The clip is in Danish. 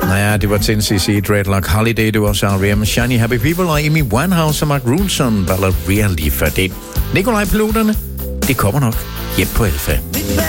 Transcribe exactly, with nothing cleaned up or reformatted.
Ja, det var ten C C, Dreadlock Holiday, det var så R E M, Shiny Happy People og Amy Winehouse og Mark Ronson, Balleria lige før det. Nikolaj Piloterne, det kommer nok hjem på Alfa.